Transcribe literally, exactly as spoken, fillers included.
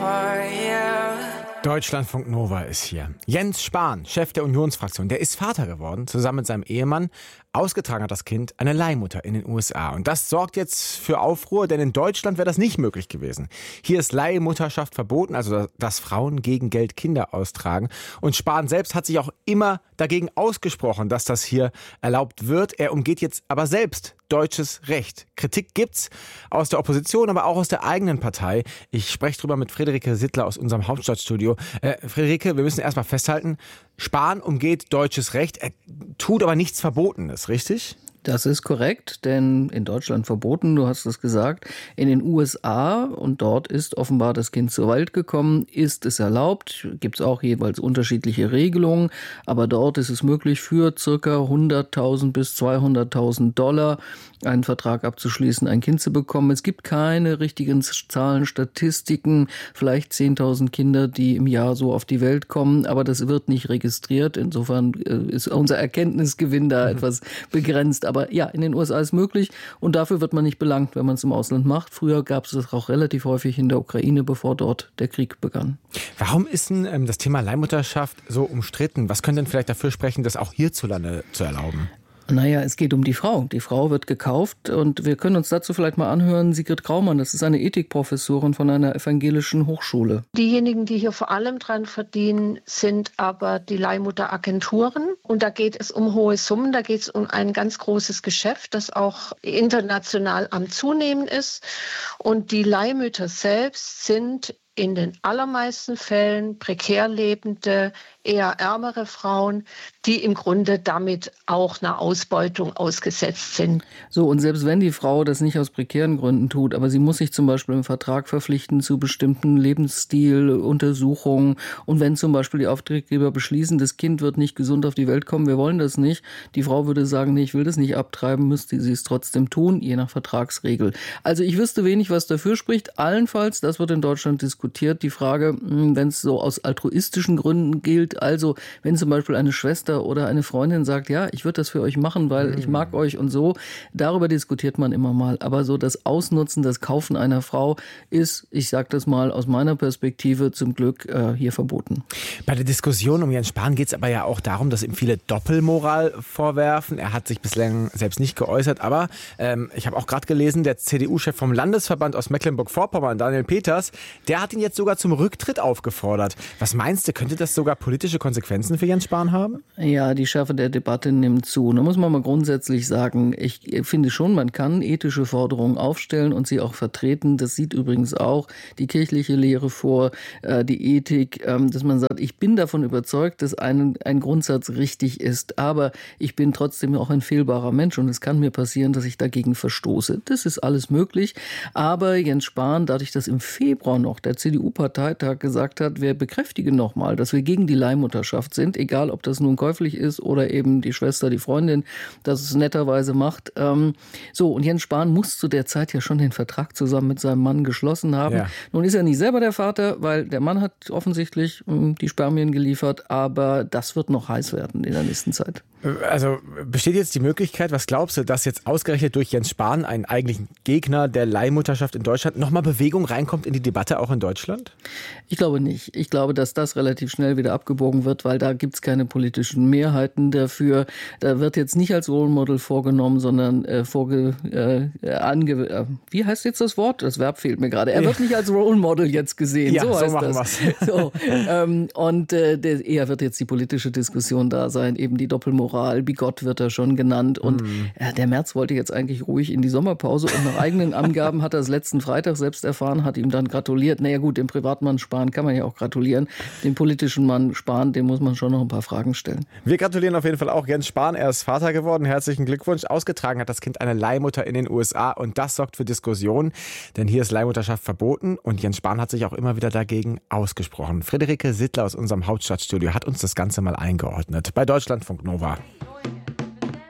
for you. Deutschlandfunk Nova ist hier. Jens Spahn, Chef der Unionsfraktion, der ist Vater geworden, zusammen mit seinem Ehemann. Ausgetragen hat das Kind eine Leihmutter in den U S A. Und das sorgt jetzt für Aufruhr, denn in Deutschland wäre das nicht möglich gewesen. Hier ist Leihmutterschaft verboten, also dass Frauen gegen Geld Kinder austragen. Und Spahn selbst hat sich auch immer dagegen ausgesprochen, dass das hier erlaubt wird. Er umgeht jetzt aber selbst deutsches Recht. Kritik gibt's aus der Opposition, aber auch aus der eigenen Partei. Ich spreche drüber mit Friederike Sittler aus unserem Hauptstadtstudio. Äh, Friederike, wir müssen erstmal festhalten, Spahn umgeht deutsches Recht, er tut aber nichts Verbotenes, richtig? Das ist korrekt, denn in Deutschland verboten, du hast es gesagt, in den U S A, und dort ist offenbar das Kind zur Welt gekommen, ist es erlaubt, gibt es auch jeweils unterschiedliche Regelungen, aber dort ist es möglich, für circa hunderttausend bis zweihunderttausend Dollar einen Vertrag abzuschließen, ein Kind zu bekommen. Es gibt keine richtigen Zahlen, Statistiken, vielleicht zehntausend Kinder, die im Jahr so auf die Welt kommen, aber das wird nicht registriert. Insofern ist unser Erkenntnisgewinn da mhm. etwas begrenzt. Aber ja, in den U S A ist möglich und dafür wird man nicht belangt, wenn man es im Ausland macht. Früher gab es das auch relativ häufig in der Ukraine, bevor dort der Krieg begann. Warum ist denn ähm, das Thema Leihmutterschaft so umstritten? Was könnte denn vielleicht dafür sprechen, das auch hierzulande zu erlauben? Naja, es geht um die Frau. Die Frau wird gekauft und wir können uns dazu vielleicht mal anhören, Sigrid Graumann, das ist eine Ethikprofessorin von einer evangelischen Hochschule. Diejenigen, die hier vor allem dran verdienen, sind aber die Leihmutteragenturen. Und da geht es um hohe Summen, da geht es um ein ganz großes Geschäft, das auch international am Zunehmen ist. Und die Leihmütter selbst sind in den allermeisten Fällen prekär lebende, eher ärmere Frauen, die im Grunde damit auch einer Ausbeutung ausgesetzt sind. So, und selbst wenn die Frau das nicht aus prekären Gründen tut, aber sie muss sich zum Beispiel im Vertrag verpflichten zu bestimmten Lebensstiluntersuchungen und wenn zum Beispiel die Auftraggeber beschließen, das Kind wird nicht gesund auf die Welt kommen, wir wollen das nicht, die Frau würde sagen, nee, ich will das nicht abtreiben, müsste sie es trotzdem tun, je nach Vertragsregel. Also ich wüsste wenig, was dafür spricht. Allenfalls, das wird in Deutschland diskutiert, die Frage, wenn es so aus altruistischen Gründen gilt, also wenn zum Beispiel eine Schwester oder eine Freundin sagt, ja, ich würde das für euch machen, weil ich mag euch und so, darüber diskutiert man immer mal. Aber so das Ausnutzen, das Kaufen einer Frau ist, ich sage das mal aus meiner Perspektive, zum Glück äh, hier verboten. Bei der Diskussion um Jens Spahn geht es aber ja auch darum, dass ihm viele Doppelmoral vorwerfen. Er hat sich bislang selbst nicht geäußert, aber ähm, ich habe auch gerade gelesen, der C D U-Chef vom Landesverband aus Mecklenburg-Vorpommern, Daniel Peters, der hat ihn jetzt sogar zum Rücktritt aufgefordert. Was meinst du, könnte das sogar politische Konsequenzen für Jens Spahn haben? Ja, die Schärfe der Debatte nimmt zu. Da muss man mal grundsätzlich sagen, ich finde schon, man kann ethische Forderungen aufstellen und sie auch vertreten. Das sieht übrigens auch die kirchliche Lehre vor, die Ethik, dass man sagt, ich bin davon überzeugt, dass ein, ein Grundsatz richtig ist, aber ich bin trotzdem auch ein fehlbarer Mensch und es kann mir passieren, dass ich dagegen verstoße. Das ist alles möglich, aber Jens Spahn, dadurch, dass im Februar noch der C D U-Parteitag gesagt hat, wir bekräftigen nochmal, dass wir gegen die Leihmutterschaft sind, egal ob das nun käuflich ist oder eben die Schwester, die Freundin, das es netterweise macht. Ähm, so, und Jens Spahn muss zu der Zeit ja schon den Vertrag zusammen mit seinem Mann geschlossen haben. Ja. Nun ist er nicht selber der Vater, weil der Mann hat offensichtlich ähm, die Spermien geliefert, aber das wird noch heiß werden in der nächsten Zeit. Also besteht jetzt die Möglichkeit, was glaubst du, dass jetzt ausgerechnet durch Jens Spahn, einen eigentlichen Gegner der Leihmutterschaft in Deutschland, nochmal Bewegung reinkommt in die Debatte auch in Deutschland? Ich glaube nicht. Ich glaube, dass das relativ schnell wieder abgebogen wird, weil da gibt es keine politischen Mehrheiten dafür. Da wird jetzt nicht als Role Model vorgenommen, sondern äh, vorge, äh, ange, äh, wie heißt jetzt das Wort? Das Verb fehlt mir gerade. Er wird nicht als Role Model jetzt gesehen. Ja, so, so heißt machen das. wir's. So, ähm, und äh, der, eher wird jetzt die politische Diskussion da sein, eben die Doppelmoral. Bigott wird er schon genannt. Und mm. ja, der Merz wollte jetzt eigentlich ruhig in die Sommerpause und nach eigenen Angaben hat er es letzten Freitag selbst erfahren, hat ihm dann gratuliert. Naja gut, dem Privatmann Spahn kann man ja auch gratulieren. Dem politischen Mann Spahn, dem muss man schon noch ein paar Fragen stellen. Wir gratulieren auf jeden Fall auch Jens Spahn. Er ist Vater geworden. Herzlichen Glückwunsch. Ausgetragen hat das Kind eine Leihmutter in den U S A und das sorgt für Diskussionen, denn hier ist Leihmutterschaft verboten und Jens Spahn hat sich auch immer wieder dagegen ausgesprochen. Friederike Sittler aus unserem Hauptstadtstudio hat uns das Ganze mal eingeordnet bei Deutschlandfunk Nova.